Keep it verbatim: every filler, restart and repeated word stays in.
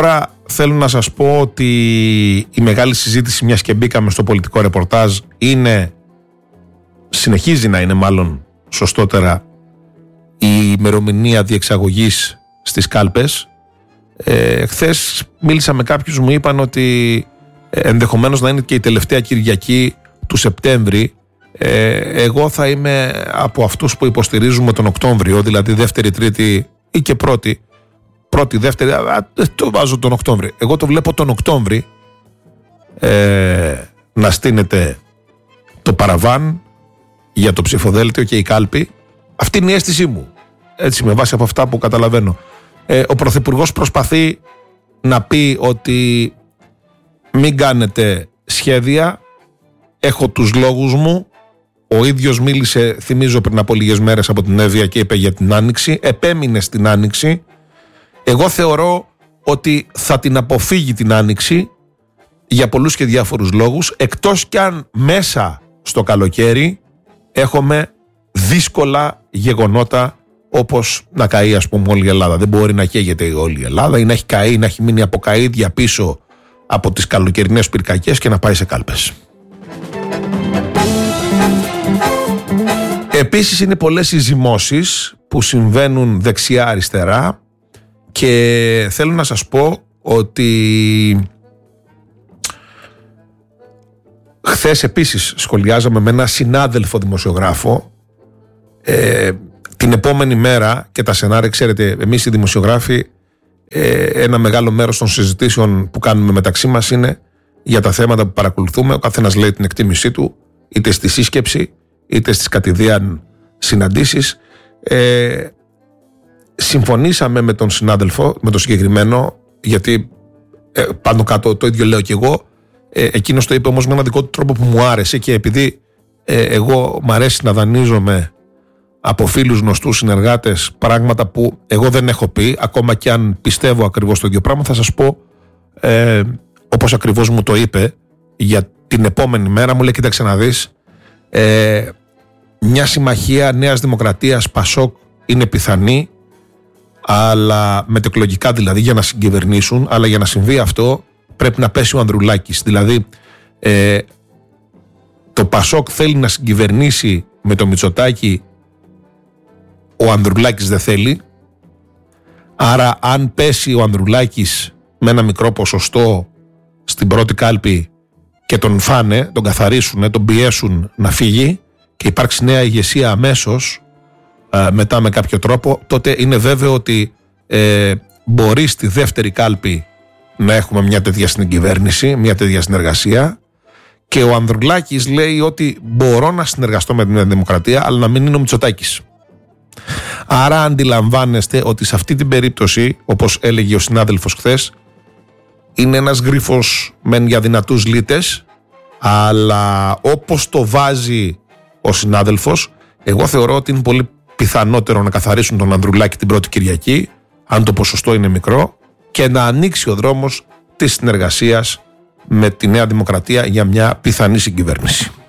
Τώρα θέλω να σας πω ότι η μεγάλη συζήτηση, μιας και μπήκαμε στο πολιτικό ρεπορτάζ, είναι, συνεχίζει να είναι μάλλον σωστότερα, η ημερομηνία διεξαγωγής στις κάλπες. Ε, χθες μίλησα με κάποιους, μου είπαν ότι ενδεχομένως να είναι και η τελευταία Κυριακή του Σεπτέμβρη. Ε, εγώ θα είμαι από αυτούς που υποστηρίζουμε τον Οκτώβριο, δηλαδή δεύτερη, τρίτη ή και πρώτη. Πρώτη, δεύτερη, α, το βάζω τον Οκτώβρη. Εγώ το βλέπω τον Οκτώβρη ε, να στείνεται το παραβάν για το ψηφοδέλτιο και η κάλπη. Αυτή είναι η αίσθησή μου. Έτσι, με βάση από αυτά που καταλαβαίνω. Ε, ο Πρωθυπουργός προσπαθεί να πει ότι μην κάνετε σχέδια, έχω τους λόγους μου. Ο ίδιος μίλησε, θυμίζω, πριν από λίγες μέρες από την Εύβοια και είπε για την Άνοιξη. Επέμεινε στην Άνοιξη. Εγώ θεωρώ ότι θα την αποφύγει την Άνοιξη για πολλούς και διάφορους λόγους, εκτός κι αν μέσα στο καλοκαίρι έχουμε δύσκολα γεγονότα, όπως να καεί, ας πούμε, όλη η Ελλάδα. Δεν μπορεί να καίγεται όλη η Ελλάδα ή να έχει καεί, να έχει μείνει από καΐδια πίσω από τις καλοκαιρινές πυρκαγιές και να πάει σε κάλπες. Επίσης είναι πολλές οι ζυμώσεις που συμβαίνουν δεξιά-αριστερά και θέλω να σας πω ότι χθες επίσης σχολιάζαμε με ένα συνάδελφο δημοσιογράφο ε, την επόμενη μέρα και τα σενάρια, ξέρετε, εμείς οι δημοσιογράφοι ε, ένα μεγάλο μέρος των συζητήσεων που κάνουμε μεταξύ μας είναι για τα θέματα που παρακολουθούμε. Ο καθένας λέει την εκτίμησή του, είτε στη σύσκεψη είτε στις κατηδίαν συναντήσεις. ε, Συμφωνήσαμε με τον συνάδελφο, με τον συγκεκριμένο, γιατί ε, πάνω κάτω το ίδιο λέω και εγώ. Ε, εκείνος το είπε όμως με έναν δικό του τρόπο που μου άρεσε, και επειδή ε, εγώ μου αρέσει να δανείζομαι από φίλους, γνωστούς, συνεργάτες, πράγματα που εγώ δεν έχω πει, ακόμα και αν πιστεύω ακριβώς το ίδιο πράγμα, θα σας πω ε, όπως ακριβώς μου το είπε για την επόμενη μέρα. Μου λέει, κοίταξε να δεις, ε, μια συμμαχία Νέας Δημοκρατίας Πασόκ είναι πιθανή, αλλά μετεκλογικά δηλαδή, για να συγκυβερνήσουν, αλλά για να συμβεί αυτό πρέπει να πέσει ο Ανδρουλάκης. Δηλαδή ε, το Πασόκ θέλει να συγκυβερνήσει με το Μητσοτάκη, ο Ανδρουλάκης δεν θέλει. Άρα αν πέσει ο Ανδρουλάκης με ένα μικρό ποσοστό στην πρώτη κάλπη και τον φάνε, τον καθαρίσουν, τον πιέσουν να φύγει και υπάρξει νέα ηγεσία αμέσως μετά με κάποιο τρόπο, τότε είναι βέβαιο ότι ε, μπορεί στη δεύτερη κάλπη να έχουμε μια τέτοια συγκυβέρνηση, μια τέτοια συνεργασία, και ο Ανδρουλάκης λέει ότι μπορώ να συνεργαστώ με την Δημοκρατία, αλλά να μην είναι ο Μητσοτάκης. Άρα αντιλαμβάνεστε ότι σε αυτή την περίπτωση, όπως έλεγε ο συνάδελφος χθες, είναι ένας γρίφος μεν για δυνατούς λύτες, αλλά όπως το βάζει ο συνάδελφος, εγώ θεωρώ ότι είναι πολύ πιθανότερο να καθαρίσουν τον Ανδρουλάκη την πρώτη Κυριακή, αν το ποσοστό είναι μικρό, και να ανοίξει ο δρόμος της συνεργασίας με τη Νέα Δημοκρατία για μια πιθανή συγκυβέρνηση.